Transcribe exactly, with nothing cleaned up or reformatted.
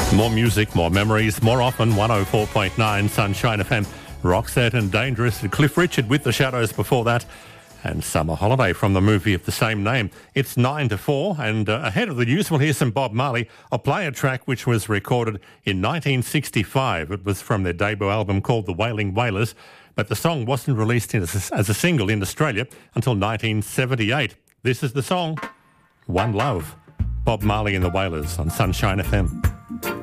More music, more memories, more often. one oh four point nine Sunshine F M. Roxette and Dangerous. Cliff Richard with The Shadows before that. And Summer Holiday from the movie of the same name. It's nine to four, and uh, ahead of the news we'll hear some Bob Marley. I'll play a track which was recorded in nineteen sixty-five. It was from their debut album called The Wailing Wailers, but the song wasn't released as a, as a single in Australia until nineteen seventy-eight. This is the song, One Love. Bob Marley and the Wailers on Sunshine F M.